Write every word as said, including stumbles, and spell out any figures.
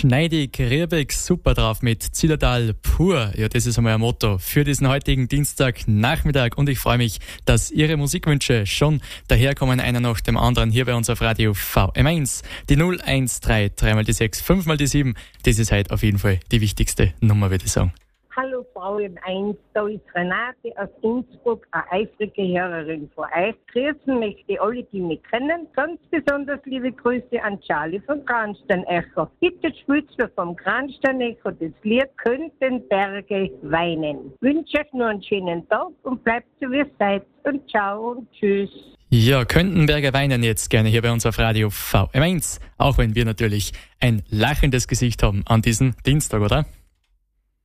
Schneidig, Riebeck, super drauf mit Zillertal pur. Ja, das ist einmal ein Motto für diesen heutigen Dienstagnachmittag. Und ich freue mich, dass Ihre Musikwünsche schon daherkommen, einer nach dem anderen, hier bei uns auf Radio V M eins. Die null eins drei, dreimal die sechs, fünfmal die sieben. Das ist heute auf jeden Fall die wichtigste Nummer, würde ich sagen. Hallo Frau M eins, da ist Renate aus Innsbruck, eine eifrige Hörerin von euch. Grüßen möchte alle, die mich kennen. Ganz besonders liebe Grüße an Charlie vom Kranstein-Echo. Bitte spielt mir vom Kranstein-Echo das Lied Könnten Berge weinen. Wünsche euch nur einen schönen Tag und bleibt so wie ihr seid. Und ciao und tschüss. Ja, könnten Berge weinen jetzt gerne hier bei uns auf Radio V M eins. Auch wenn wir natürlich ein lachendes Gesicht haben an diesem Dienstag, oder?